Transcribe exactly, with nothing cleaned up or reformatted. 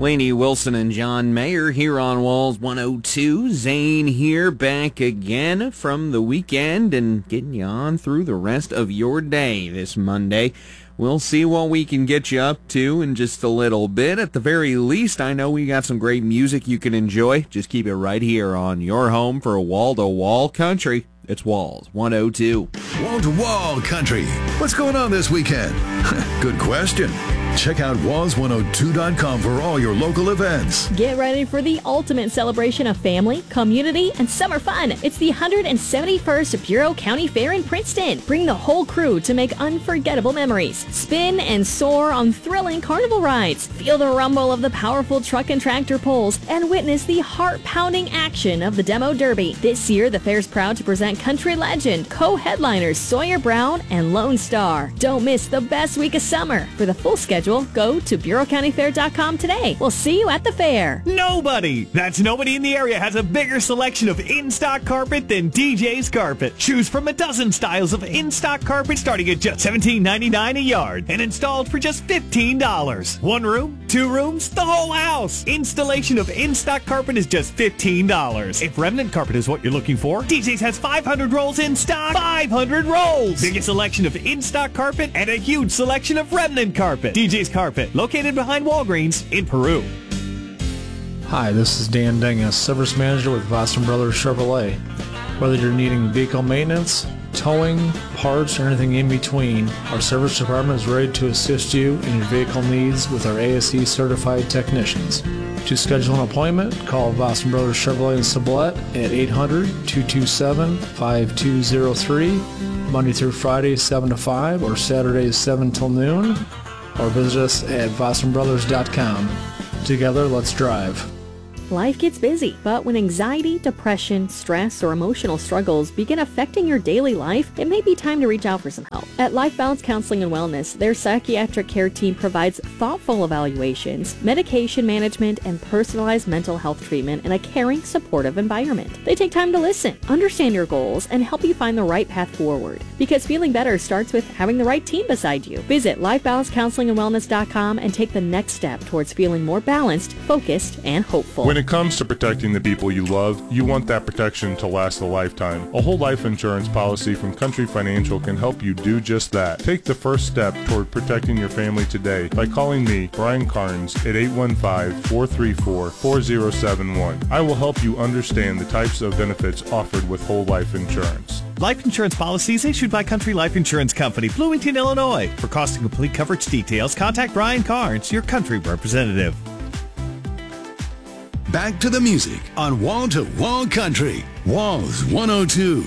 Lainey Wilson and John Mayer here on Walls one oh two. Zane here, back again from the weekend and getting you on through the rest of your day this Monday. We'll see what we can get you up to in just a little bit. At the very least, I know we got some great music you can enjoy. Just keep it right here on your home for wall-to-wall country. It's Walls one oh two. Wall-to-wall country. What's going on this weekend? Good question. Check out walls one oh two dot com for all your local events. Get ready for the ultimate celebration of family, community, and summer fun. It's the one hundred seventy-first Bureau County Fair in Princeton. Bring the whole crew to make unforgettable memories. Spin and soar on thrilling carnival rides. Feel the rumble of the powerful truck and tractor pulls and witness the heart-pounding action of the Demo Derby. This year, the fair's proud to present country legend, co-headliners Sawyer Brown and Lone Star. Don't miss the best week of summer. For the full schedule, go to bureau county fair dot com today. We'll see you at the fair. Nobody! That's nobody in the area has a bigger selection of in-stock carpet than D J's Carpet. Choose from a dozen styles of in-stock carpet starting at just seventeen ninety-nine a yard and installed for just fifteen dollars. One room, two rooms, the whole house. Installation of in-stock carpet is just fifteen dollars. If remnant carpet is what you're looking for, D J's has five hundred rolls in stock. five hundred rolls! Biggest selection of in-stock carpet and a huge selection of remnant carpet. D J's Carpet, located behind Walgreens in Peru. Hi, this is Dan Dingus, Service Manager with Boston Brothers Chevrolet. Whether you're needing vehicle maintenance, towing, parts, or anything in between, our service department is ready to assist you in your vehicle needs with our A S E certified technicians. To schedule an appointment, call Boston Brothers Chevrolet in Sublette at eight hundred, two two seven, five two zero three, Monday through Friday seven to five or Saturdays seven till noon, or visit us at boston brothers dot com. Together, let's drive. Life gets busy, but when anxiety, depression, stress, or emotional struggles begin affecting your daily life, it may be time to reach out for some help. At Life Balance Counseling and Wellness, their psychiatric care team provides thoughtful evaluations, medication management, and personalized mental health treatment in a caring, supportive environment. They take time to listen, understand your goals, and help you find the right path forward. Because feeling better starts with having the right team beside you. Visit life balance counseling and wellness dot com and take the next step towards feeling more balanced, focused, and hopeful. When it comes to protecting the people you love, you want that protection to last a lifetime. A whole life insurance policy from Country Financial can help you do just that. Take the first step toward protecting your family today by calling me, Brian Carnes, at eight one five, four three four, four zero seven one. I will help you understand the types of benefits offered with whole life insurance. Life insurance policies issued by Country Life Insurance Company, Bloomington, Illinois. For cost and complete coverage details, contact Brian Carnes, your country representative. Back to the music on Wall to Wall Country. Walls one oh two.